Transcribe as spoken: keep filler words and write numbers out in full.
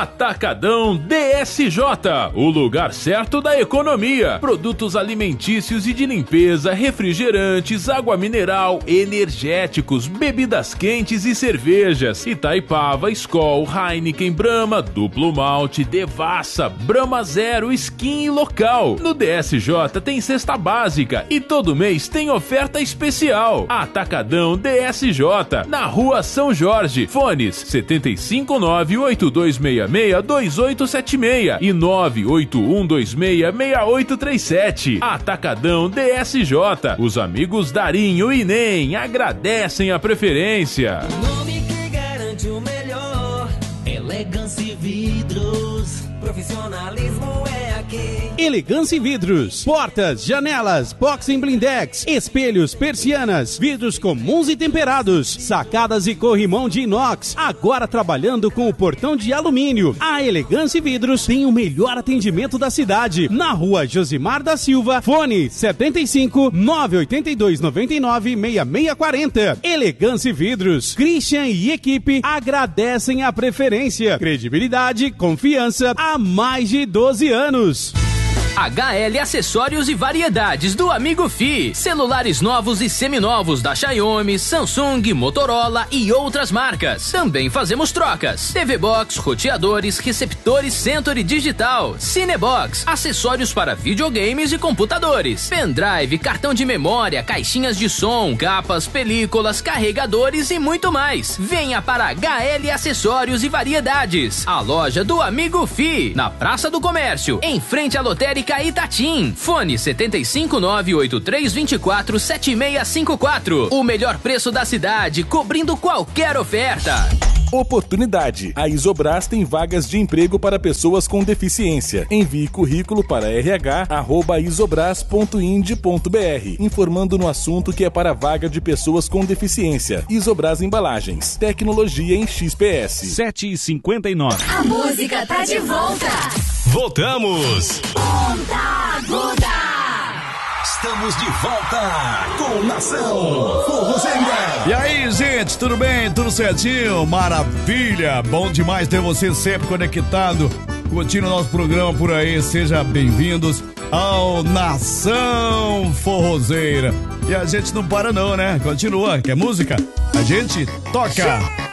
Atacadão D S J, o lugar certo da economia. Produtos alimentícios e de limpeza, refrigerantes, água mineral, energéticos, bebidas quentes e cervejas. Itaipava, Skol, Heineken, Brahma, Duplo Malte, Devassa, Brahma Zero, Skin e Local. No D S J tem cesta básica e todo mês tem oferta especial. Atacadão D S J, na Rua São Jorge. Fones setenta e cinco nove oito dois seis seis dois oito sete seis e nove oito um dois seis seis oito três sete. Atacadão D S J. Os amigos Darinho e Nem agradecem a preferência. O nome que garante o melhor, Elegância Vidros, profissionalismo é aqui. Elegância Vidros, portas, janelas, boxing blindex, espelhos, persianas, vidros comuns e temperados, sacadas e corrimão de inox, agora trabalhando com o portão de alumínio. A Elegância Vidros tem o melhor atendimento da cidade, na Rua Josimar da Silva, fone setenta e cinco nove oito dois nove nove seis seis quatro zero. Elegância Vidros, Christian e equipe agradecem a preferência, credibilidade, confiança há mais de doze anos. H L Acessórios e Variedades do Amigo Fi. Celulares novos e seminovos da Xiaomi, Samsung, Motorola e outras marcas. Também fazemos trocas. T V Box, roteadores, receptores Century Digital, Cinebox, acessórios para videogames e computadores, pendrive, cartão de memória, caixinhas de som, capas, películas, carregadores e muito mais. Venha para H L Acessórios e Variedades, a loja do Amigo Fi, na Praça do Comércio, em frente à lotérica Itatim. Fone setenta e cinco nove oito três dois quatro sete seis cinco quatro. O melhor preço da cidade, cobrindo qualquer oferta. Oportunidade. A Isobras tem vagas de emprego para pessoas com deficiência. Envie currículo para r h arroba isobras ponto ind ponto b r, informando no assunto que é para vaga de pessoas com deficiência. Isobras Embalagens. Tecnologia em X P S. sete e cinquenta e nove. A música tá de volta. Voltamos. Ponta Aguda. Estamos de volta com Nação Forrozeira. E aí, gente, tudo bem? Tudo certinho? Maravilha! Bom demais ter você sempre conectado, curtindo o nosso programa por aí. Sejam bem-vindos ao Nação Forrozeira. E a gente não para não, né? Continua. Quer música? A gente toca!